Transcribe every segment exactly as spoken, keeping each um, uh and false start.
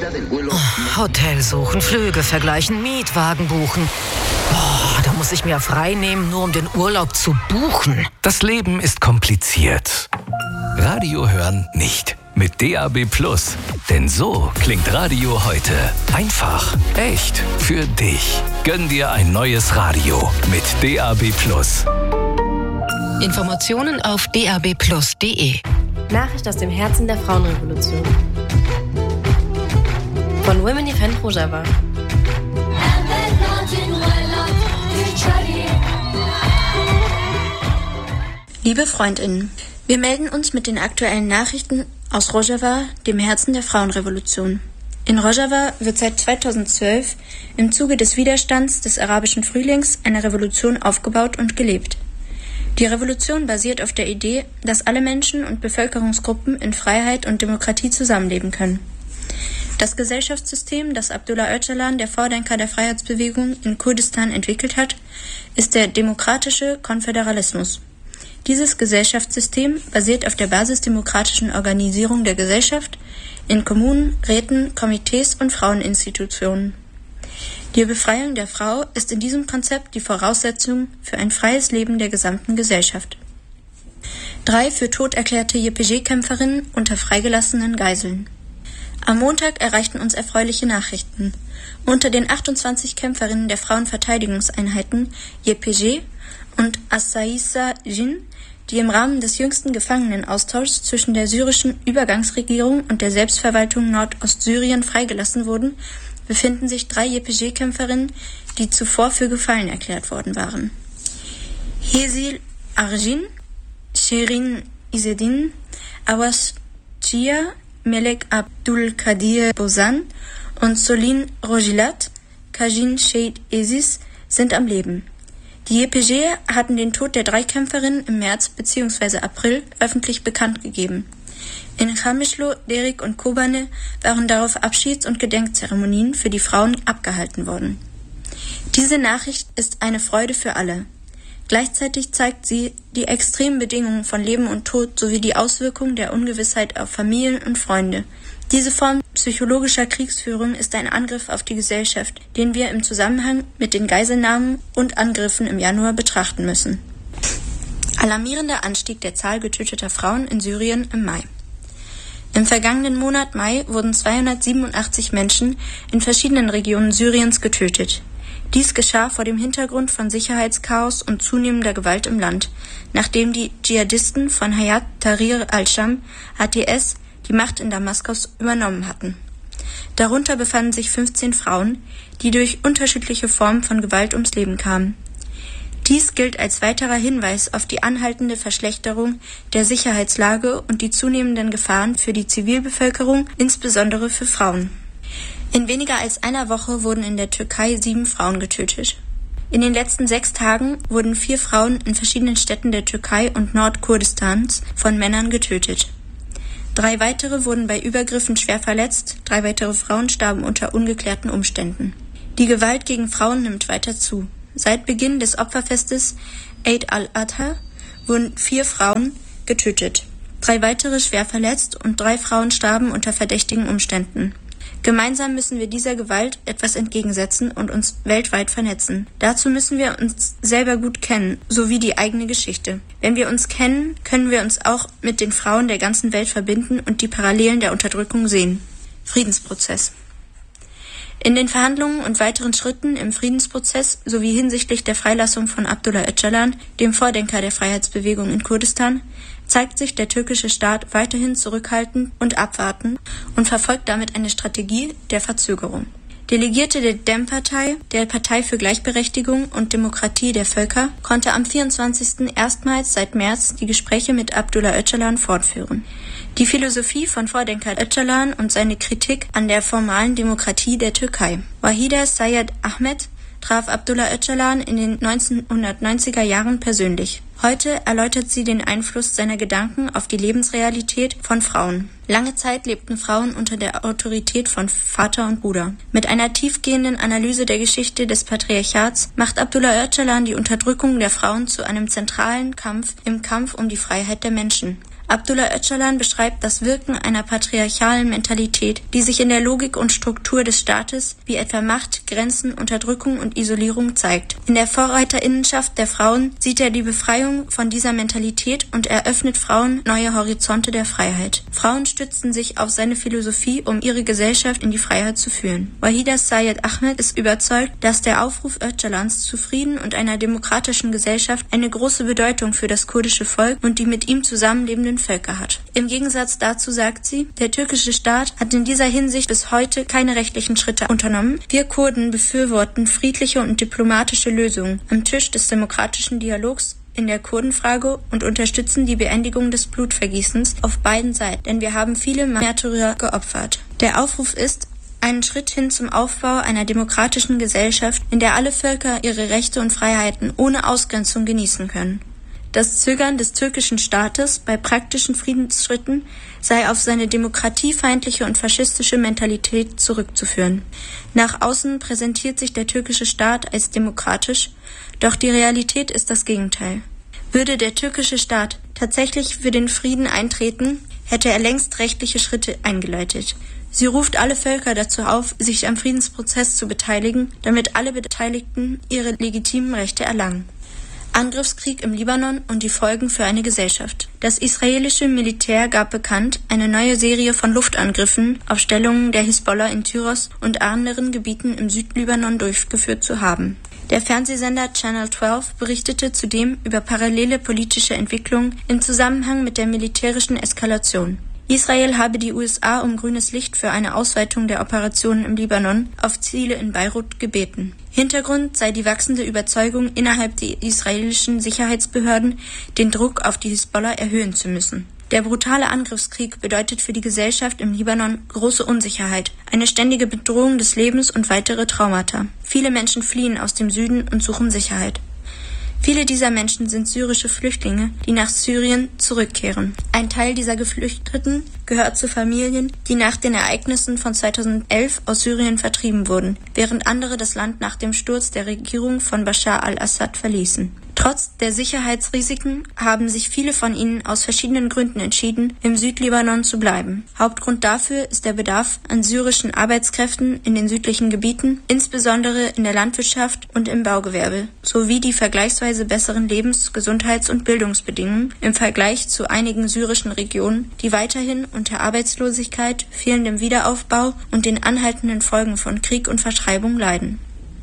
Oh, Hotel suchen, Flüge vergleichen, Mietwagen buchen. Oh, da muss ich mir frei nehmen, nur um den Urlaub zu buchen. Das Leben ist kompliziert. Radio hören nicht. Mit D A B Plus. Denn so klingt Radio heute. Einfach, echt, für dich. Gönn dir ein neues Radio mit D A B Plus. Informationen auf d a b plus punkt d e. Nachricht aus dem Herzen der Frauenrevolution. Von Women Event Rojava. Liebe FreundInnen, wir melden uns mit den aktuellen Nachrichten aus Rojava, dem Herzen der Frauenrevolution. In Rojava wird seit zweitausendzwölf im Zuge des Widerstands des arabischen Frühlings eine Revolution aufgebaut und gelebt. Die Revolution basiert auf der Idee, dass alle Menschen und Bevölkerungsgruppen in Freiheit und Demokratie zusammenleben können. Das Gesellschaftssystem, das Abdullah Öcalan, der Vordenker der Freiheitsbewegung in Kurdistan, entwickelt hat, ist der demokratische Konföderalismus. Dieses Gesellschaftssystem basiert auf der basisdemokratischen Organisierung der Gesellschaft in Kommunen, Räten, Komitees und Fraueninstitutionen. Die Befreiung der Frau ist in diesem Konzept die Voraussetzung für ein freies Leben der gesamten Gesellschaft. Drei für tot erklärte J P G-Kämpferinnen unter freigelassenen Geiseln. Am Montag erreichten uns erfreuliche Nachrichten. Unter den achtundzwanzig Kämpferinnen der Frauenverteidigungseinheiten J P G und Assaissa Jin, die im Rahmen des jüngsten Gefangenenaustauschs zwischen der syrischen Übergangsregierung und der Selbstverwaltung Nordostsyrien freigelassen wurden, befinden sich drei J P G-Kämpferinnen, die zuvor für gefallen erklärt worden waren. Hesil Arjin, Sherin Izzedin, Awas Chia, Melek Abdul Kadir Bozan und Solin Rojilat Kajin Sheikh Ezis sind am Leben. Die J P G hatten den Tod der drei Kämpferinnen im März bzw. April öffentlich bekannt gegeben. In Khamishlo, Derik und Kobane waren darauf Abschieds- und Gedenkzeremonien für die Frauen abgehalten worden. Diese Nachricht ist eine Freude für alle. Gleichzeitig zeigt sie die extremen Bedingungen von Leben und Tod sowie die Auswirkungen der Ungewissheit auf Familien und Freunde. Diese Form psychologischer Kriegsführung ist ein Angriff auf die Gesellschaft, den wir im Zusammenhang mit den Geiselnahmen und Angriffen im Januar betrachten müssen. Alarmierender Anstieg der Zahl getöteter Frauen in Syrien im Mai. Im vergangenen Monat Mai wurden zweihundertsiebenundachtzig Menschen in verschiedenen Regionen Syriens getötet. Dies geschah vor dem Hintergrund von Sicherheitschaos und zunehmender Gewalt im Land, nachdem die Dschihadisten von Hayat Tahrir al-Sham, H T S, die Macht in Damaskus übernommen hatten. Darunter befanden sich fünfzehn Frauen, die durch unterschiedliche Formen von Gewalt ums Leben kamen. Dies gilt als weiterer Hinweis auf die anhaltende Verschlechterung der Sicherheitslage und die zunehmenden Gefahren für die Zivilbevölkerung, insbesondere für Frauen. In weniger als einer Woche wurden in der Türkei sieben Frauen getötet. In den letzten sechs Tagen wurden vier Frauen in verschiedenen Städten der Türkei und Nordkurdistans von Männern getötet. Drei weitere wurden bei Übergriffen schwer verletzt, drei weitere Frauen starben unter ungeklärten Umständen. Die Gewalt gegen Frauen nimmt weiter zu. Seit Beginn des Opferfestes Eid al-Adha wurden vier Frauen getötet, drei weitere schwer verletzt und drei Frauen starben unter verdächtigen Umständen. Gemeinsam müssen wir dieser Gewalt etwas entgegensetzen und uns weltweit vernetzen. Dazu müssen wir uns selber gut kennen, sowie die eigene Geschichte. Wenn wir uns kennen, können wir uns auch mit den Frauen der ganzen Welt verbinden und die Parallelen der Unterdrückung sehen. Friedensprozess. In den Verhandlungen und weiteren Schritten im Friedensprozess sowie hinsichtlich der Freilassung von Abdullah Öcalan, dem Vordenker der Freiheitsbewegung in Kurdistan, zeigt sich der türkische Staat weiterhin zurückhaltend und abwartend und verfolgt damit eine Strategie der Verzögerung. Delegierte der Dem-Partei, der Partei für Gleichberechtigung und Demokratie der Völker, konnte am vierundzwanzigsten erstmals seit März die Gespräche mit Abdullah Öcalan fortführen. Die Philosophie von Vordenker Öcalan und seine Kritik an der formalen Demokratie der Türkei. Wahida Sayed Ahmed traf Abdullah Öcalan in den neunzehnhundertneunziger Jahren persönlich. Heute erläutert sie den Einfluss seiner Gedanken auf die Lebensrealität von Frauen. Lange Zeit lebten Frauen unter der Autorität von Vater und Bruder. Mit einer tiefgehenden Analyse der Geschichte des Patriarchats macht Abdullah Öcalan die Unterdrückung der Frauen zu einem zentralen Kampf im Kampf um die Freiheit der Menschen. Abdullah Öcalan beschreibt das Wirken einer patriarchalen Mentalität, die sich in der Logik und Struktur des Staates, wie etwa Macht, Grenzen, Unterdrückung und Isolierung zeigt. In der Vorreiterinnenschaft der Frauen sieht er die Befreiung von dieser Mentalität und eröffnet Frauen neue Horizonte der Freiheit. Frauen stützen sich auf seine Philosophie, um ihre Gesellschaft in die Freiheit zu führen. Wahida Sayed Ahmed ist überzeugt, dass der Aufruf Öcalans zu Frieden und einer demokratischen Gesellschaft eine große Bedeutung für das kurdische Volk und die mit ihm zusammenlebenden Völker hat. Im Gegensatz dazu sagt sie, der türkische Staat hat in dieser Hinsicht bis heute keine rechtlichen Schritte unternommen. Wir Kurden befürworten friedliche und diplomatische Lösungen am Tisch des demokratischen Dialogs in der Kurdenfrage und unterstützen die Beendigung des Blutvergießens auf beiden Seiten, denn wir haben viele Märtyrer geopfert. Der Aufruf ist einen Schritt hin zum Aufbau einer demokratischen Gesellschaft, in der alle Völker ihre Rechte und Freiheiten ohne Ausgrenzung genießen können. Das Zögern des türkischen Staates bei praktischen Friedensschritten sei auf seine demokratiefeindliche und faschistische Mentalität zurückzuführen. Nach außen präsentiert sich der türkische Staat als demokratisch, doch die Realität ist das Gegenteil. Würde der türkische Staat tatsächlich für den Frieden eintreten, hätte er längst rechtliche Schritte eingeleitet. Sie ruft alle Völker dazu auf, sich am Friedensprozess zu beteiligen, damit alle Beteiligten ihre legitimen Rechte erlangen. Angriffskrieg im Libanon und die Folgen für eine Gesellschaft. Das israelische Militär gab bekannt, eine neue Serie von Luftangriffen auf Stellungen der Hisbollah in Tyros und anderen Gebieten im Südlibanon durchgeführt zu haben. Der Fernsehsender Channel zwölf berichtete zudem über parallele politische Entwicklungen im Zusammenhang mit der militärischen Eskalation. Israel habe die U S A um grünes Licht für eine Ausweitung der Operationen im Libanon auf Ziele in Beirut gebeten. Hintergrund sei die wachsende Überzeugung innerhalb der israelischen Sicherheitsbehörden, den Druck auf die Hisbollah erhöhen zu müssen. Der brutale Angriffskrieg bedeutet für die Gesellschaft im Libanon große Unsicherheit, eine ständige Bedrohung des Lebens und weitere Traumata. Viele Menschen fliehen aus dem Süden und suchen Sicherheit. Viele dieser Menschen sind syrische Flüchtlinge, die nach Syrien zurückkehren. Ein Teil dieser Geflüchteten gehört zu Familien, die nach den Ereignissen von zweitausendelf aus Syrien vertrieben wurden, während andere das Land nach dem Sturz der Regierung von Bashar al-Assad verließen. Trotz der Sicherheitsrisiken haben sich viele von ihnen aus verschiedenen Gründen entschieden, im Südlibanon zu bleiben. Hauptgrund dafür ist der Bedarf an syrischen Arbeitskräften in den südlichen Gebieten, insbesondere in der Landwirtschaft und im Baugewerbe, sowie die vergleichsweise besseren Lebens-, Gesundheits- und Bildungsbedingungen im Vergleich zu einigen syrischen Regionen, die weiterhin unter Arbeitslosigkeit, fehlendem Wiederaufbau und den anhaltenden Folgen von Krieg und Vertreibung leiden.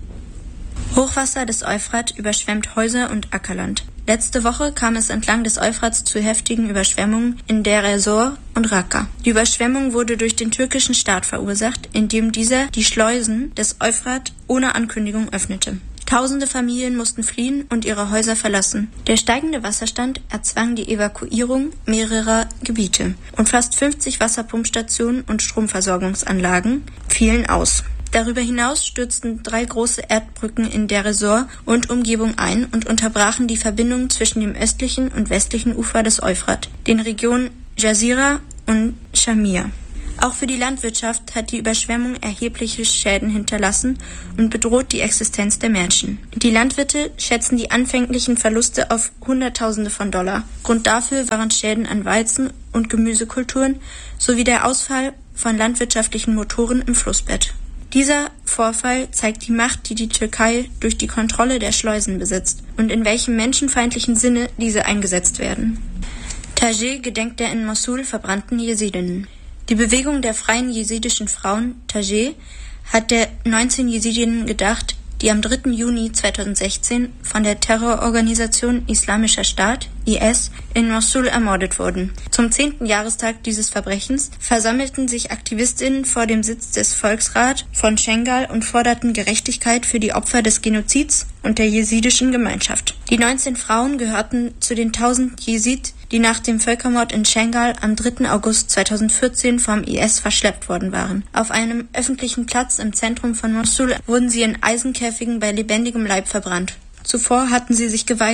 Hochwasser des Euphrat überschwemmt Häuser und Ackerland. Letzte Woche kam es entlang des Euphrats zu heftigen Überschwemmungen in Deir ez-Zor und Raqqa. Die Überschwemmung wurde durch den türkischen Staat verursacht, indem dieser die Schleusen des Euphrat ohne Ankündigung öffnete. Tausende Familien mussten fliehen und ihre Häuser verlassen. Der steigende Wasserstand erzwang die Evakuierung mehrerer Gebiete und fast fünfzig Wasserpumpstationen und Stromversorgungsanlagen fielen aus. Darüber hinaus stürzten drei große Erdbrücken in Deir ez-Zor und Umgebung ein und unterbrachen die Verbindung zwischen dem östlichen und westlichen Ufer des Euphrat, den Regionen Jazira und Shamir. Auch für die Landwirtschaft hat die Überschwemmung erhebliche Schäden hinterlassen und bedroht die Existenz der Menschen. Die Landwirte schätzen die anfänglichen Verluste auf Hunderttausende von Dollar. Grund dafür waren Schäden an Weizen- und Gemüsekulturen sowie der Ausfall von landwirtschaftlichen Motoren im Flussbett. Dieser Vorfall zeigt die Macht, die die Türkei durch die Kontrolle der Schleusen besitzt und in welchem menschenfeindlichen Sinne diese eingesetzt werden. Tajeh gedenkt der in Mosul verbrannten Jesidinnen. Die Bewegung der freien jesidischen Frauen, Tajeh, hat der neunzehn Jesidinnen gedacht, die am dritten Juni zweitausendsechzehn von der Terrororganisation Islamischer Staat, I S, in Mosul ermordet wurden. Zum zehnten Jahrestag dieses Verbrechens versammelten sich Aktivistinnen vor dem Sitz des Volksrat von Schengal und forderten Gerechtigkeit für die Opfer des Genozids und der jesidischen Gemeinschaft. Die neunzehn Frauen gehörten zu den tausend Jesid, die nach dem Völkermord in Schengal am dritten August zweitausendvierzehn vom I S verschleppt worden waren. Auf einem öffentlichen Platz im Zentrum von Mosul wurden sie in Eisenkäfigen bei lebendigem Leib verbrannt. Zuvor hatten sie sich geweigert,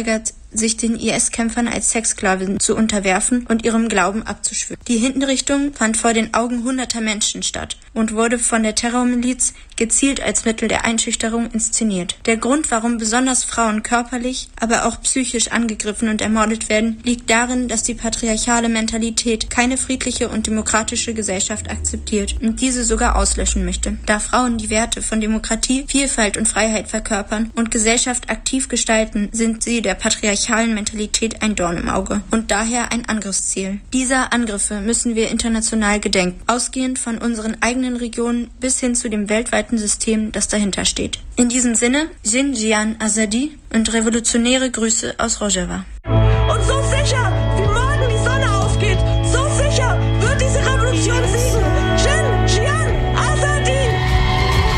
sich den I S-Kämpfern als Sexsklaven zu unterwerfen und ihrem Glauben abzuschwören. Die Hinrichtung fand vor den Augen hunderter Menschen statt und wurde von der Terrormiliz gezielt als Mittel der Einschüchterung inszeniert. Der Grund, warum besonders Frauen körperlich, aber auch psychisch angegriffen und ermordet werden, liegt darin, dass die patriarchale Mentalität keine friedliche und demokratische Gesellschaft akzeptiert und diese sogar auslöschen möchte. Da Frauen die Werte von Demokratie, Vielfalt und Freiheit verkörpern und Gesellschaft aktiv gestalten, sind sie der patriarchalen Mentalität ein Dorn im Auge und daher ein Angriffsziel. Dieser Angriffe müssen wir international gedenken, ausgehend von unseren eigenen Regionen bis hin zu dem weltweiten System, das dahinter steht. In diesem Sinne, Jin Jian Azadi und revolutionäre Grüße aus Rojava. Und so sicher, wie morgen die Sonne aufgeht, so sicher wird diese Revolution siegen.